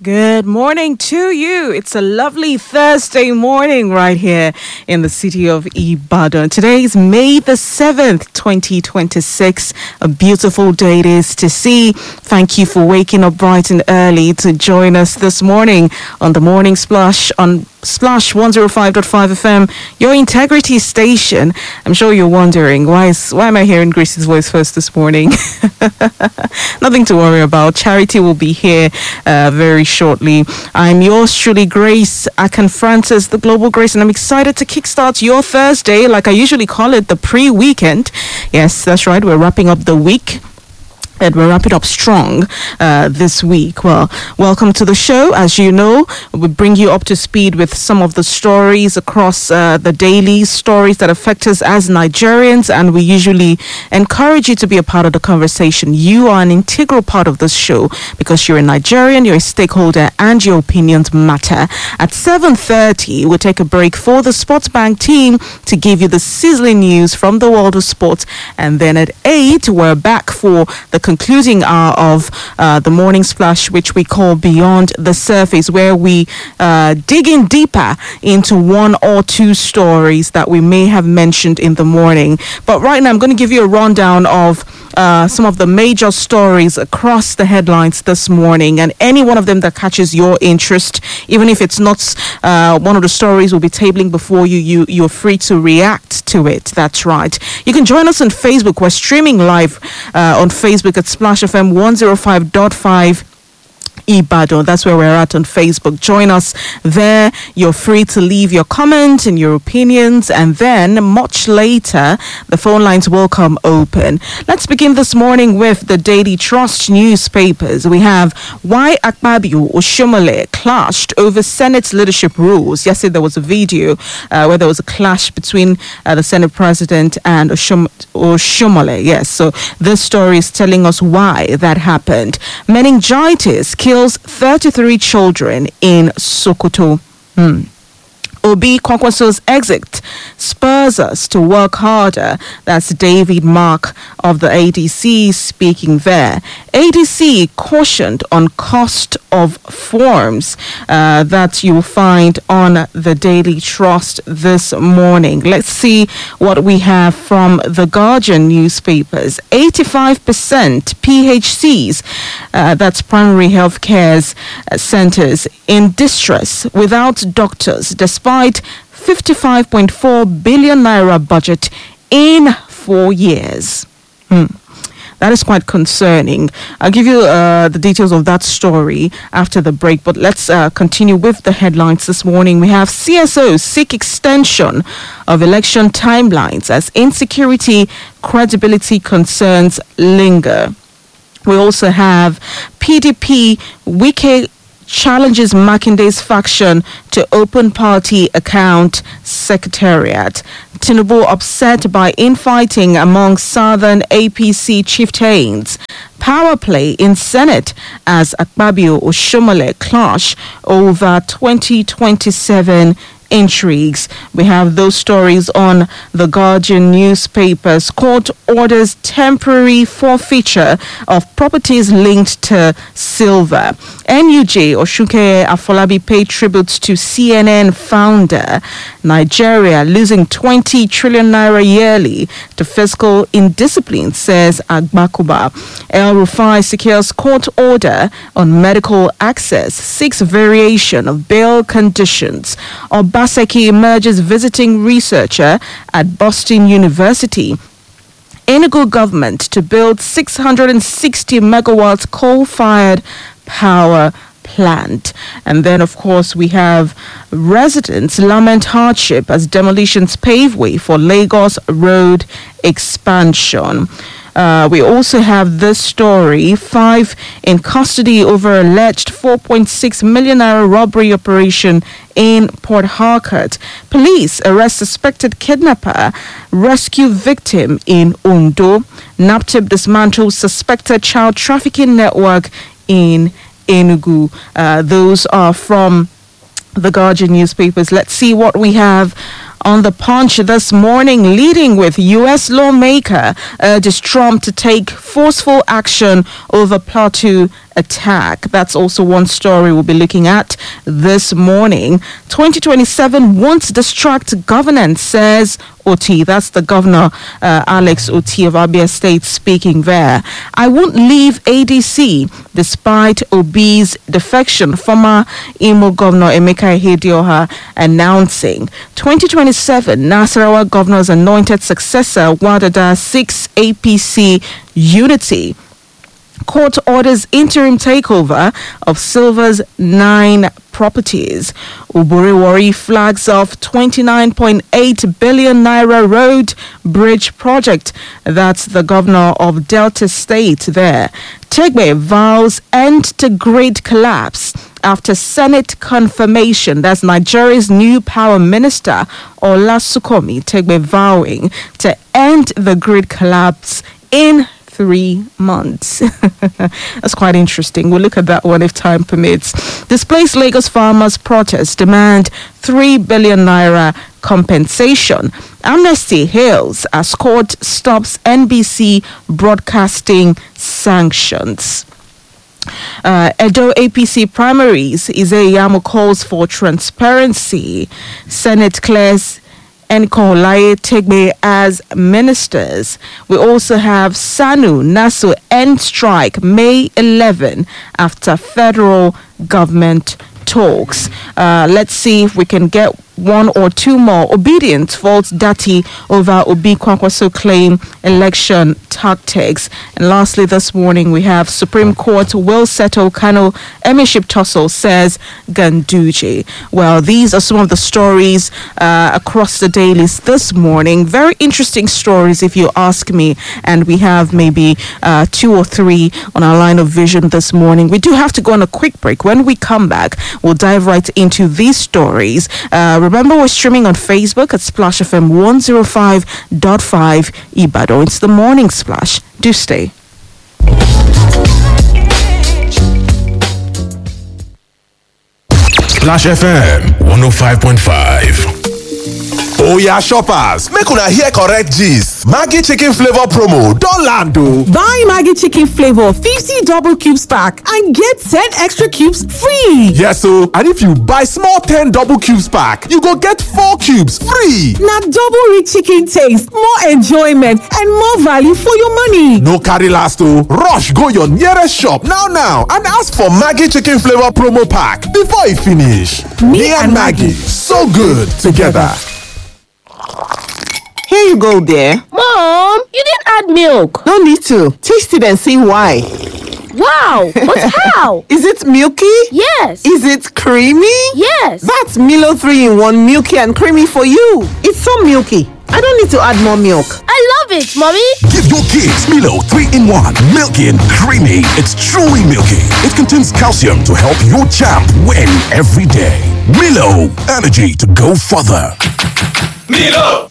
Good morning to you. It's a lovely Thursday morning right here in the city of Ibadan. Today is May the 7th, 2026. A beautiful day it is to see. Thank you for waking up bright and early to join us this morning on the Morning Splash on Splash 105.5 FM, your integrity station. I'm sure you're wondering, why am I hearing Grace's voice first this morning? Nothing to worry about. Charity will be here very shortly. I'm yours truly, Grace Akan Francis, the Global Grace, and I'm excited to kickstart your Thursday, like I usually call it, the pre-weekend. Yes, that's right. We're wrapping up the week. And we're wrapping up strong this week. Well, welcome to the show. As you know, we bring you up to speed with some of the stories across the daily stories that affect us as Nigerians, and we usually encourage you to be a part of the conversation. You are an integral part of this show because you're a Nigerian, you're a stakeholder, and your opinions matter. At 7:30, we'll take a break for the Sports Bank team to give you the sizzling news from the world of sports, and then at 8, we're back for the concluding hour of the Morning Splash, which we call Beyond the Surface, where we dig in deeper into one or two stories that we may have mentioned in the morning. But right now, I'm going to give you a rundown of some of the major stories across the headlines this morning, and any one of them that catches your interest, even if it's not one of the stories we'll be tabling before you're free to react to it. That's right. You can join us on Facebook. We're streaming live on Facebook at Splash FM 105.5 Ibadan. That's where we're at on Facebook. Join us there. You're free to leave your comments and your opinions, and then much later the phone lines will come open. Let's begin this morning with the Daily Trust newspapers. We have why Akpabio Oshomole clashed over Senate's leadership rules. Yesterday there was a video where there was a clash between the Senate President and Oshomole. Yes, so this story is telling us why that happened. Meningitis kills 33 children in Sokoto. Obi Kwankwaso's exit spurs us to work harder. That's David Mark of the ADC speaking there. ADC cautioned on cost of forms that you will find on the Daily Trust this morning. Let's see what we have from the Guardian newspapers. 85% PHCs, that's primary health care centers, in distress without doctors, despite 55.4 billion naira budget in 4 years. That is quite concerning. I'll give you the details of that story after the break, but let's continue with the headlines this morning. We have CSO seek extension of election timelines as insecurity credibility concerns linger. We also have PDP Wike challenges Makinde's faction to open party account secretariat. Tinubu upset by infighting among southern APC chieftains. Power play in Senate as Akpabio Oshomole clash over 2027 intrigues. We have those stories on the Guardian newspapers. Court orders temporary forfeiture of properties linked to silver. NUJ Oshunke Afolabi paid tributes to CNN founder. Nigeria losing 20 trillion naira yearly to fiscal indiscipline, says Agbakuba. El Rufai secures court order on medical access, seeks variation of bail conditions. Obaseki emerges visiting researcher at Boston University. Enugu government to build 660 megawatts coal-fired power plant. And then, of course, we have residents lament hardship as demolitions pave way for Lagos road expansion. We also have this story, 5 in custody over alleged 4.6 million naira robbery operation in Port Harcourt. Police arrest suspected kidnapper, rescue victim in Ondo. NAPTIP dismantles suspected child trafficking network in Enugu. Those are from the Guardian newspapers. Let's see what we have on the Punch this morning. Leading with U.S. lawmaker urges Trump to take forceful action over Plateau attack. That's also one story we'll be looking at this morning. 2027 won't distract governance, says Oti. That's the governor, Alex Oti of Abia State, speaking there. I won't leave ADC despite Obi's defection. Former Imo Governor Emeka Ihedioha announcing 2027 Nasarawa governor's anointed successor Wadada seeks APC unity. Court orders interim takeover of Silver's 9 properties. Uburiwari flags off 29.8 billion naira road bridge project. That's the governor of Delta State there. Tegbe vows end to grid collapse after Senate confirmation. That's Nigeria's new power minister, Olasukomi Tegbe, vowing to end the grid collapse in 3 months. That's quite interesting. We'll look at that one if time permits. Displaced Lagos farmers protest demand 3 billion naira compensation. Amnesty hails as court stops NBC broadcasting sanctions. Edo APC primaries, Izeyamo calls for transparency. Senate clears Nkolaye Tegbe as ministers. We also have SANU NASU end strike May 11 after federal government talks. Let's see if we can get one or two more. Obedient faults Dati over Obi Kwankwaso claim election tactics. And lastly, this morning we have Supreme Court will settle Kano Emirship tussle, says Ganduje. Well, these are some of the stories across the dailies this morning. Very interesting stories, if you ask me. And we have maybe 2 or 3 on our line of vision this morning. We do have to go on a quick break. When we come back, we'll dive right into these stories. Remember, we're streaming on Facebook at Splash FM 105.5 Ibadan. It's the Morning Splash. Do stay. Splash FM 105.5. Oya shoppers, make una hear correct gist. Maggi chicken flavor promo don land o. Buy Maggi chicken flavor 50 double cubes pack and get 10 extra cubes free. Yes o, and if you buy small 10 double cubes pack, you go get 4 cubes free. Na double rich chicken taste, more enjoyment and more value for your money. No carry last o, rush go your nearest shop now and ask for Maggi chicken flavor promo pack before e finish. Me and Maggi, so good together. Here you go, dear. Mom, you didn't add milk. No need to. Taste it and see why. Wow, but how? Is it milky? Yes. Is it creamy? Yes. That's Milo 3-in-1 milky and creamy for you. It's so milky. I don't need to add more milk. I love it, Mommy. Give your kids Milo 3-in-1, milky and creamy. It's truly milky. It contains calcium to help your champ win every day. Milo, energy to go further. Milo!